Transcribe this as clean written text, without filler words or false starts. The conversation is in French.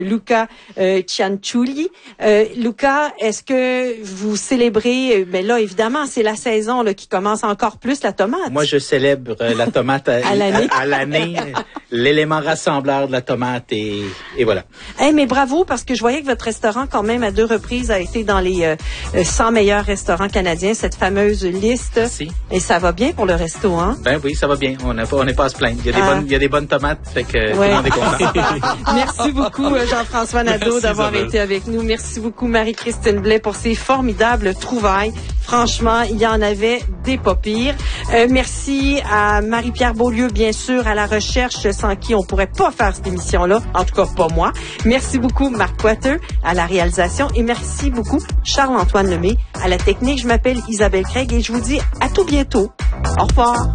Luca Cianciulli. Luca, est-ce que vous célébrez, ben là, évidemment, c'est la saison là, qui commence encore plus, la tomate. Moi, je célèbre la tomate à l'année, l'élément rassembleur de la tomate et voilà. Hey, mais bravo, parce que je voyais que votre restaurant, quand même, à 2 reprises, a été dans les 100 meilleurs restaurants canadiens, cette fameuse liste. Merci. Et ça va bien pour le resto, hein? Ben oui, ça va bien. On n'est pas à se plaindre. Il y a des bonnes tomates, fait que tout le monde est content. Merci beaucoup, Jean-François Nadeau, d'avoir été avec nous. Merci beaucoup, Marie-Christine Blais, pour ces formidables trouvailles. Franchement, il y en avait des pas pires. Merci à Marie-Pierre Beaulieu, bien sûr, à la recherche, sans qui on pourrait pas faire cette émission-là. En tout cas, pas moi. Merci beaucoup, Marc Poiteux, à la réalisation. Et merci beaucoup, Charles-Antoine Lemay, à la technique. Je m'appelle Isabelle Craig et je vous dis à tout bientôt. Au revoir.